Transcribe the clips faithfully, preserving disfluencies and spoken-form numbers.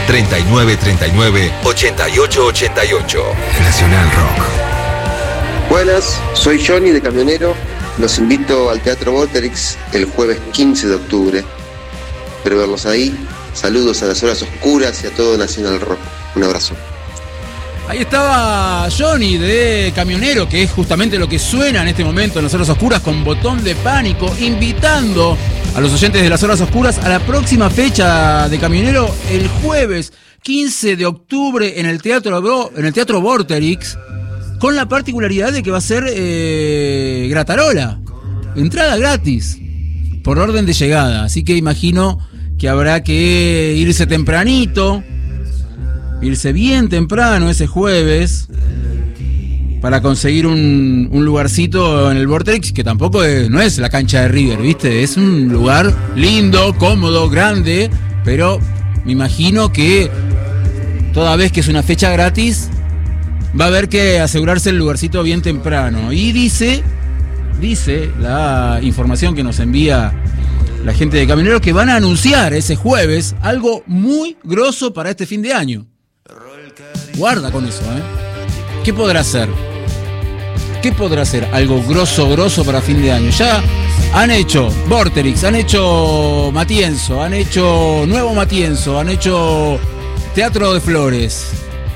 treinta y nueve treinta y nueve, ochenta y ocho ochenta y ocho. Nacional Rock. Buenas, soy Johnny de Camionero. Los invito al Teatro Vorterix el jueves quince de octubre. Espero verlos ahí. Saludos a las horas oscuras y a todo Nacional Rock. Un abrazo. Ahí estaba Johnny de Camionero, que es justamente lo que suena en este momento en las horas oscuras, con Botón de Pánico, invitando a los oyentes de las horas oscuras a la próxima fecha de Camionero el jueves quince de octubre en el Teatro, en el Teatro Vorterix, con la particularidad de que va a ser eh, gratarola, entrada gratis, por orden de llegada. Así que imagino que habrá que irse tempranito, irse bien temprano ese jueves para conseguir un, un lugarcito en el Vorterix, que tampoco es, no es la cancha de River, ¿viste? Es un lugar lindo, cómodo, grande, pero me imagino que toda vez que es una fecha gratis va a haber que asegurarse el lugarcito bien temprano. Y dice, dice la información que nos envía la gente de Camioneros, que van a anunciar ese jueves algo muy grosso para este fin de año. Guarda con eso, ¿eh? ¿Qué podrá ser? ¿Qué podrá ser algo grosso, grosso para fin de año? Ya han hecho Vorterix, han hecho Matienzo, han hecho Nuevo Matienzo, han hecho Teatro de Flores.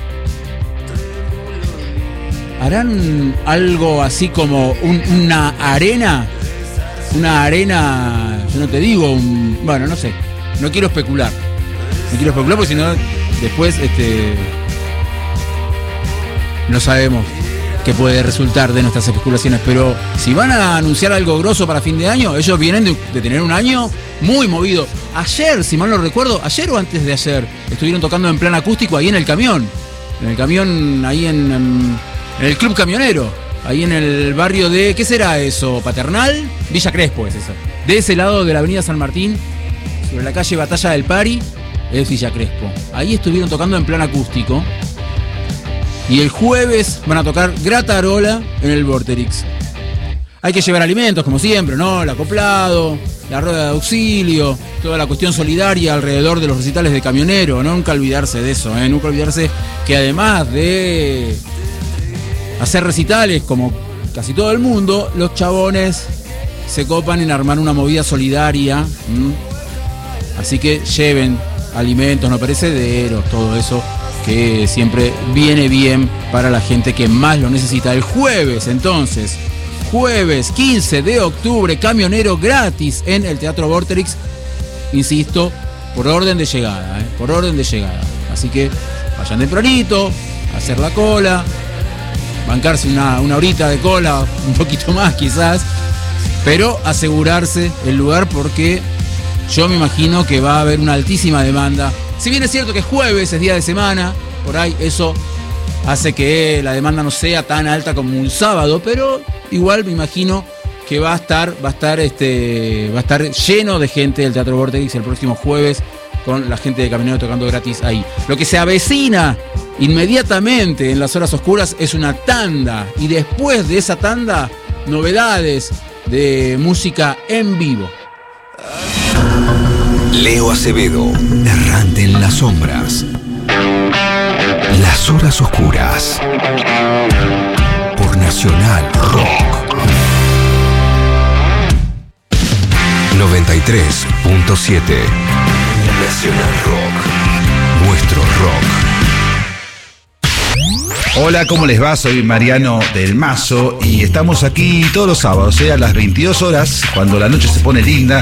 ¿Harán algo así como un, una arena? Una arena, yo no te digo, un, bueno, no sé, no quiero especular. No quiero especular porque si no, después este, no sabemos qué puede resultar de nuestras especulaciones. Pero si van a anunciar algo grosso para fin de año, ellos vienen de, de tener un año muy movido. Ayer, si mal no recuerdo, ayer o antes de ayer, estuvieron tocando en plan acústico ahí en el camión. En el camión, ahí en, en, en el Club Camionero. Ahí en el barrio de, ¿qué será eso? ¿Paternal? Villa Crespo es eso. De ese lado de la avenida San Martín, sobre la calle Batalla del Pari, es Villa Crespo. Ahí estuvieron tocando en plan acústico. Y el jueves van a tocar gratarola en el Vorterix. Hay que llevar alimentos, como siempre, ¿no? El acoplado, la rueda de auxilio, toda la cuestión solidaria alrededor de los recitales de Camionero. ¿No? Nunca olvidarse de eso, ¿eh? Nunca olvidarse que además de hacer recitales como casi todo el mundo, los chabones se copan en armar una movida solidaria. ¿Mm? Así que lleven alimentos no perecederos, todo eso que siempre viene bien para la gente que más lo necesita. El jueves, entonces, jueves quince de octubre, Camionero gratis en el Teatro Vorterix, insisto, por orden de llegada, ¿eh? por orden de llegada. Así que vayan tempranito, hacer la cola, bancarse una, una horita de cola, un poquito más quizás, pero asegurarse el lugar porque yo me imagino que va a haber una altísima demanda. Si bien es cierto que jueves es día de semana, por ahí eso hace que la demanda no sea tan alta como un sábado, pero igual me imagino que va a estar, va a estar, este, va a estar lleno de gente el Teatro Vorterix el próximo jueves, con la gente de Camionero tocando gratis ahí. Lo que se avecina inmediatamente en las horas oscuras es una tanda, y después de esa tanda, novedades de música en vivo. Leo Acevedo, errante en las sombras. Las horas oscuras. Por Nacional Rock. noventa y tres punto siete. Nacional Rock. Nuestro rock. Hola, ¿cómo les va? Soy Mariano del Mazo y estamos aquí todos los sábados, ¿eh? A las veintidós horas, cuando la noche se pone linda.